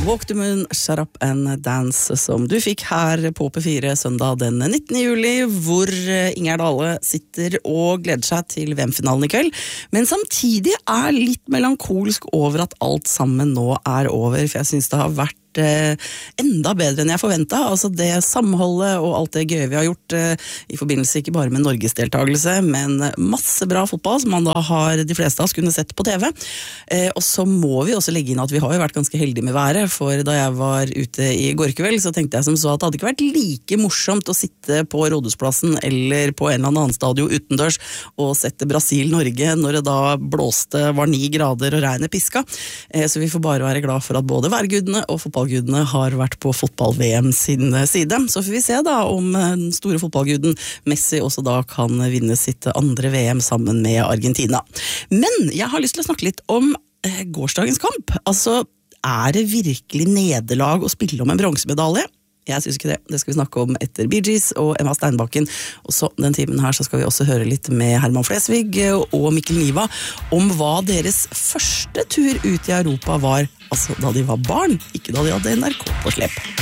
Walk the Moon, Shut Up and Dance, som du fikk her på P4 søndag den 19. juli, hvor Ingjerd Dale sitter og gleder seg til VM-finalen i kveld, men samtidig litt melankolsk over at alt sammen nå over, for jeg synes det har vært enda bedre enn jeg forventet, altså det samholdet og alt det gøye vi har gjort i forbindelse ikke bare med Norges deltagelse, men masse bra fotball som man da har de fleste av oss kunne sett på TV. Og så må vi også legge inn at vi har jo vært ganske heldige med været, for da jeg var ute i går kveld, så tenkte jeg som så at det hadde ikke vært like morsomt å sitte på Rådhusplassen eller på en eller annen stadion utendørs og sette Brasil-Norge når det da blåste, var 9 grader og regnet piska. Så vi får bare være glad for at både værgudene og fotballgudene har vært på fotball-VM sin side. Så får vi se da om den store fotballguden Messi også da kan vinne sitt andre VM sammen med Argentina. Men jeg har lyst til å snakke litt om gårsdagens kamp. Altså, det virkelig nederlag å spille om en bronsemedalje? Jeg synes ikke det. Det skal vi snakke om etter Bee Gees og Emma Steinbakken. Og så den timen her så skal vi også høre litt med Herman Flesvig og Mikkel Niva om hva deres første tur ut i Europa var, altså da de var barn, ikke da de hadde NRK på slep.